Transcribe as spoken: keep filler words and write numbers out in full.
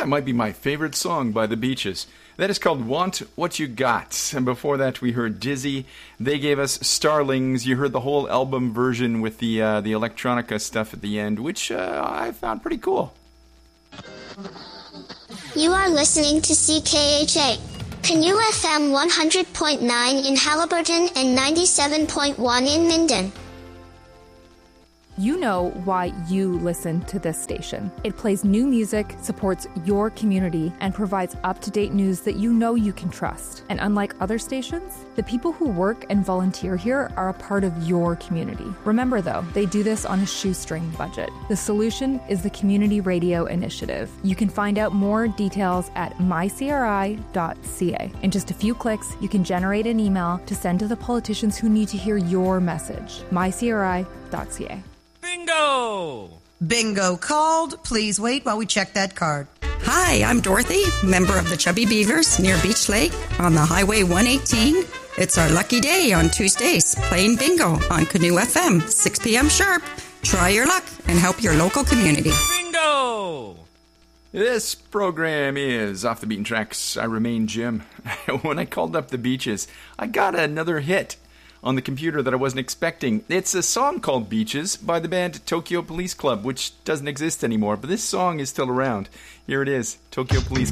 that might be my favorite song by the Beaches. That is called Want What You Got. And before that, we heard Dizzy. They gave us Starlings. You heard the whole album version with the uh, the electronica stuff at the end, which uh, I found pretty cool. You are listening to C K H A, Canoe F M one hundred point nine in Haliburton and ninety-seven point one in Minden. You know why you listen to this station. It plays new music, supports your community, and provides up-to-date news that you know you can trust. And unlike other stations, the people who work and volunteer here are a part of your community. Remember, though, they do this on a shoestring budget. The solution is the Community Radio Initiative. You can find out more details at my c r i dot c a. In just a few clicks, you can generate an email to send to the politicians who need to hear your message. my c r i dot c a. Bingo! Bingo called. Please wait while we check that card. Hi, I'm Dorothy, member of the Chubby Beavers near Beach Lake on the Highway one eighteen. It's our lucky day on Tuesdays, playing bingo on Canoe F M, six p.m. sharp. Try your luck and help your local community. Bingo! This program is Off the Beaten Tracks. I remain Jim. When I called up the Beaches, I got another hit on the computer that I wasn't expecting. It's a song called Beaches by the band Tokyo Police Club, which doesn't exist anymore, but this song is still around. Here it is, Tokyo Police Club.